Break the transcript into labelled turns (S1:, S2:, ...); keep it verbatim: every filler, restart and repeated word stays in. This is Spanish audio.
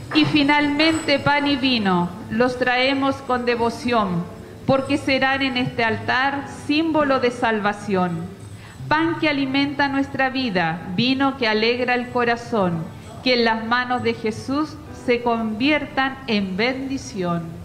S1: Y finalmente pan y vino los traemos con devoción, porque serán en este altar símbolo de salvación. Pan que alimenta nuestra vida, vino que alegra el corazón, que en las manos de Jesús se conviertan en bendición.